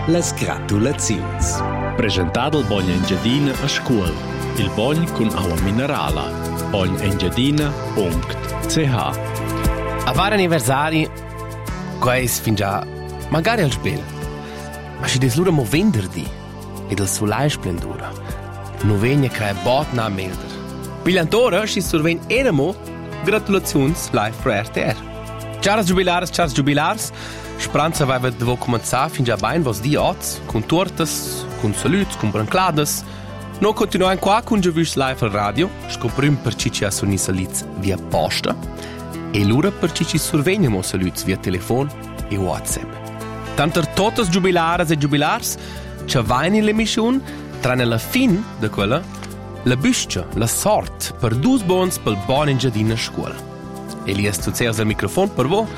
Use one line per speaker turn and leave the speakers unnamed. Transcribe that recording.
las gratulazions.
Presentato il Bogna Engiadina a scuola. Il Bogna con acqua minerale. bognaengiadina.ch.
A vari anniversari, quais fin già, magari al spel. Ma se des lura mo venderdi e del solai splendura, non vegna che è bot na melder. Pigliantora, si surven eramo, gratulazions live pro RTR. Ciao jubilars, Speranza vai devo cominciare fin già bene vos di oz, con tortas, con saluts, con brancladas. No continuiamo qua con Giavis live al radio, scoprim per ci ci sono i saluts via posta e l'ora per ci surveniamo saluts via telefono e WhatsApp. Tanto tutti jubilares e jubilars ci vanno in l'emissione, tranne la fin di quella, la buscia, la sorte per 2 bons per il buon Engiadina scuola. Elias Tuzeas al microfono per voi.